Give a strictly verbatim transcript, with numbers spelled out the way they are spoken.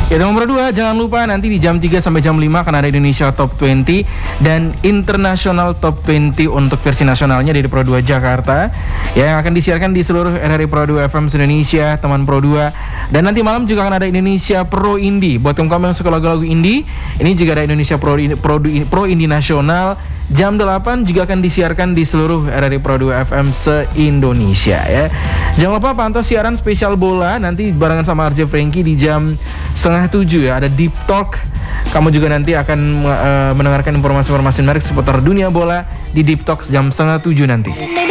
Ya nomor dua, jangan lupa nanti di jam tiga sampai jam lima akan ada Indonesia Top dua puluh dan International Top dua puluh untuk versi nasionalnya dari Pro dua Jakarta yang akan disiarkan di seluruh R R I Pro dua F M Indonesia, teman Pro dua. Dan nanti malam juga akan ada Indonesia Pro Indie. Buat kamu yang suka lagu-lagu indie, ini juga ada Indonesia Pro Pro, Pro Indie Nasional jam delapan juga akan disiarkan di seluruh R R I Pro dua F M se-Indonesia ya. Jangan lupa pantau siaran spesial bola nanti barengan sama R J Franky di jam setengah tujuh ya, ada Deep Talk. Kamu juga nanti akan uh, mendengarkan informasi-informasi menarik seputar dunia bola di Deep Talk jam setengah tujuh nanti.